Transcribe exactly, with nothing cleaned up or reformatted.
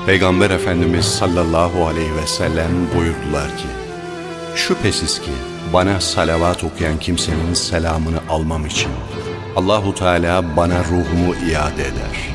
Peygamber Efendimiz sallallahu aleyhi ve sellem buyurdular ki, şüphesiz ki bana salavat okuyan kimsenin selamını almam için Allahu Teala bana ruhumu iade eder.